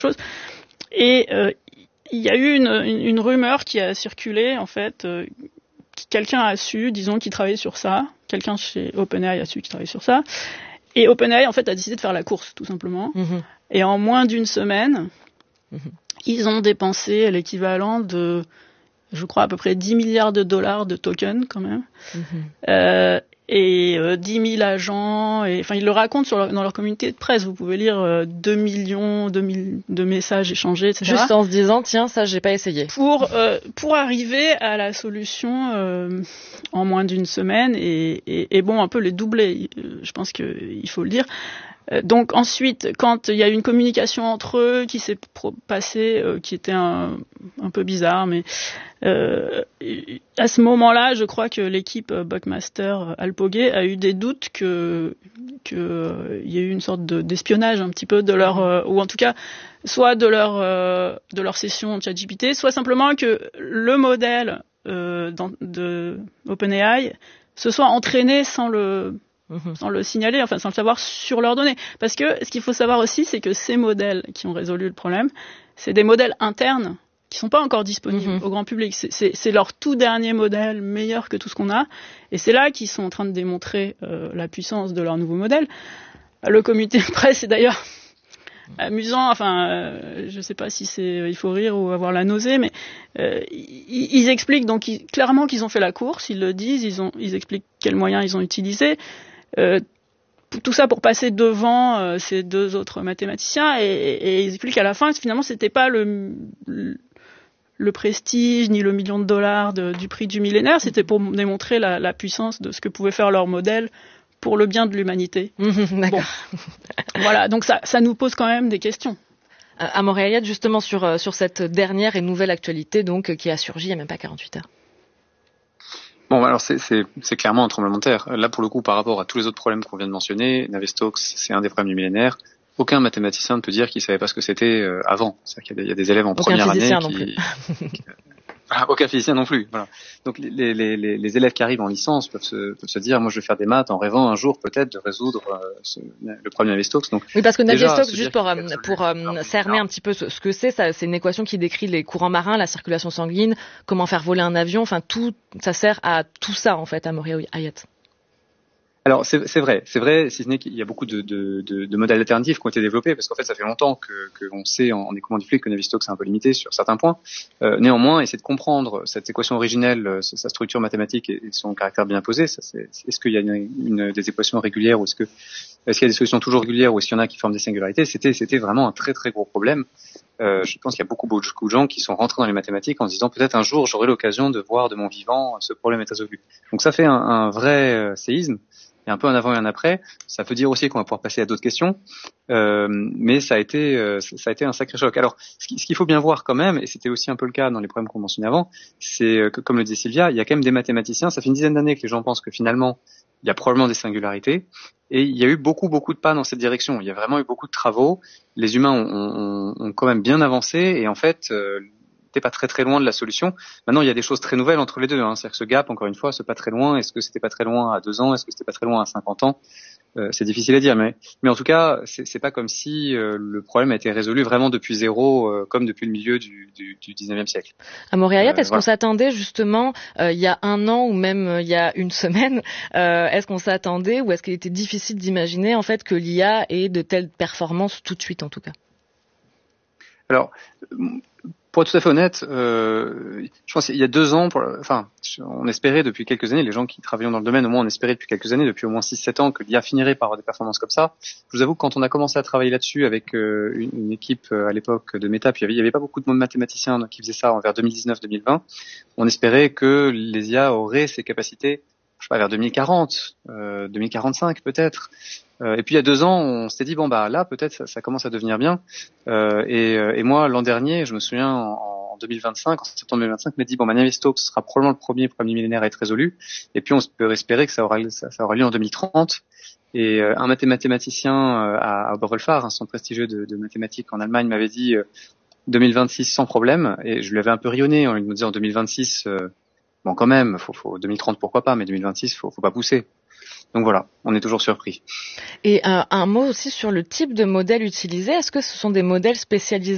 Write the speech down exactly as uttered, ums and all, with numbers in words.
chose. Et euh, il y a eu une, une, une rumeur qui a circulé, en fait, euh, quelqu'un a su, disons, qui travaillait sur ça, quelqu'un chez OpenAI a su qui travaillait sur ça, et OpenAI, en fait, a décidé de faire la course, tout simplement. Mmh. Et en moins d'une semaine, mmh. ils ont dépensé l'équivalent de, je crois, à peu près dix milliards de dollars de tokens, quand même. Mmh. Euh, et euh, dix mille agents, et enfin ils le racontent sur leur, dans leur communauté de presse, vous pouvez lire euh, deux millions deux mille de messages échangés, et cetera. Juste en se disant, tiens, ça j'ai pas essayé. Pour, euh, pour arriver à la solution euh, en moins d'une semaine, et, et, et bon, un peu les doubler, je pense qu'il faut le dire. Donc ensuite, quand il y a eu une communication entre eux qui s'est pro- passée, euh, qui était un, un peu bizarre, mais euh, à ce moment-là, je crois que l'équipe Buckmaster Alpogé a eu des doutes que que euh, il y a eu une sorte de, d'espionnage un petit peu de leur, euh, ou en tout cas, soit de leur euh, de leur session ChatGPT, soit simplement que le modèle euh, dans, de OpenAI se soit entraîné sans le sans le signaler, enfin sans le savoir sur leurs données. Parce que ce qu'il faut savoir aussi, c'est que ces modèles qui ont résolu le problème, c'est des modèles internes qui sont pas encore disponibles mmh. au grand public. C'est, c'est, c'est leur tout dernier modèle, meilleur que tout ce qu'on a. Et c'est là qu'ils sont en train de démontrer euh, la puissance de leur nouveau modèle. Le comité de presse est d'ailleurs amusant, enfin, euh, je sais pas si c'est il faut rire ou avoir la nausée, mais euh, ils, ils expliquent donc ils, clairement qu'ils ont fait la course, ils le disent, ils, ont, ils expliquent quels moyens ils ont utilisés. Euh, tout ça pour passer devant euh, ces deux autres mathématiciens et, et, et ils expliquent qu'à la fin finalement c'était pas le, le le prestige ni le million de dollars de, du prix du millénaire, c'était pour démontrer la, la puissance de ce que pouvait faire leur modèle pour le bien de l'humanité. Mmh, d'accord. Bon. Voilà, donc ça, ça nous pose quand même des questions. À Montréal, justement sur sur cette dernière et nouvelle actualité donc qui a surgi il y a même pas quarante-huit heures. Bon, alors c'est, c'est, c'est clairement un tremblement de terre. Là, pour le coup, par rapport à tous les autres problèmes qu'on vient de mentionner, Navier-Stokes, c'est un des problèmes du millénaire. Aucun mathématicien ne peut dire qu'il savait pas ce que c'était euh, avant. C'est-à-dire qu'il y a des, il y a des élèves en aucun première année qui... non plus. qui... Ah, aucun physicien non plus. Voilà. Donc les, les, les, les élèves qui arrivent en licence peuvent se, peuvent se dire, moi je vais faire des maths en rêvant un jour peut-être de résoudre euh, ce, le problème Navier-Stokes. Donc oui, parce que Navier-Stokes, juste pour, pour euh, cerner un petit peu ce, ce que c'est, ça, c'est une équation qui décrit les courants marins, la circulation sanguine, comment faire voler un avion, enfin tout, ça sert à tout ça en fait à Moriah Hayat. Alors c'est, c'est vrai, c'est vrai, si ce n'est qu'il y a beaucoup de, de, de, de modèles alternatifs qui ont été développés, parce qu'en fait ça fait longtemps que, que on sait en, en écoulement du fluide que Navier-Stokes est un peu limité sur certains points. Euh, néanmoins, essayer de comprendre cette équation originelle, sa structure mathématique et son caractère bien posé, ça, c'est, est-ce qu'il y a une, une, des équations régulières ou est-ce que est-ce qu'il y a des solutions toujours régulières ou est-ce qu'il y en a qui forment des singularités? C'était c'était vraiment un très très gros problème. Euh, je pense qu'il y a beaucoup, beaucoup de gens qui sont rentrés dans les mathématiques en se disant peut-être un jour j'aurai l'occasion de voir de mon vivant ce problème est résolu. Donc ça fait un, un vrai euh, séisme. Il y a un peu un avant et un après. Ça veut dire aussi qu'on va pouvoir passer à d'autres questions, euh, mais ça a été euh, ça a été un sacré choc. Alors, ce qu'il faut bien voir quand même, et c'était aussi un peu le cas dans les problèmes qu'on mentionnait avant, c'est que, comme le disait Sylvia, il y a quand même des mathématiciens. Ça fait une dizaine d'années que les gens pensent que finalement il y a probablement des singularités, et il y a eu beaucoup beaucoup de pas dans cette direction. Il y a vraiment eu beaucoup de travaux. Les humains ont, ont, ont quand même bien avancé, et en fait euh, t'es pas très très loin de la solution. Maintenant, il y a des choses très nouvelles entre les deux. Hein. C'est-à-dire que ce gap, encore une fois, c'est pas très loin. Est-ce que c'était pas très loin à deux ans? Est-ce que c'était pas très loin à cinquante ans? euh, C'est difficile à dire, mais mais en tout cas, c'est, c'est pas comme si euh, le problème a été résolu vraiment depuis zéro, euh, comme depuis le milieu du, du, du dix-neuvième siècle. À Montréal, euh, est-ce voilà. qu'on s'attendait justement euh, il y a un an ou même euh, il y a une semaine, euh, est-ce qu'on s'attendait ou est-ce qu'il était difficile d'imaginer en fait que l'I A ait de telles performances tout de suite en tout cas? Alors. Pour être tout à fait honnête, euh, je pense qu'il y a deux ans, pour, enfin, on espérait depuis quelques années, les gens qui travaillent dans le domaine, au moins on espérait depuis quelques années, depuis au moins six sept ans, que l'I A finirait par avoir des performances comme ça. Je vous avoue que quand on a commencé à travailler là-dessus avec euh, une, une équipe euh, à l'époque de Meta, puis il y avait, il y avait pas beaucoup de mathématiciens donc, qui faisaient ça vers deux mille dix-neuf deux mille vingt, on espérait que les I A auraient ces capacités, je sais pas, vers deux mille quarante, euh, deux mille quarante-cinq peut-être. Euh, et puis il y a deux ans, on s'était dit bon bah là peut-être ça, ça commence à devenir bien. Euh, et, et moi l'an dernier, je me souviens en, en deux mille vingt-cinq, en septembre deux mille vingt-cinq, je m'ai dit bon bah Navier-Stokes sera probablement le premier premier millénaire à être résolu. Et puis on peut espérer que ça aura ça, ça aura lieu en deux mille trente. Et euh, un mathématicien euh, à, à Oberwolfach, un centre prestigieux de, de mathématiques en Allemagne, m'avait dit euh, deux mille vingt-six sans problème. Et je lui avais un peu rionné en lui disant deux mille vingt-six, euh, bon quand même, faut, faut deux mille trente pourquoi pas, mais deux mille vingt-six faut, faut pas pousser. Donc voilà, on est toujours surpris. Et un, un mot aussi sur le type de modèle utilisé. Est-ce que ce sont des modèles spécialisés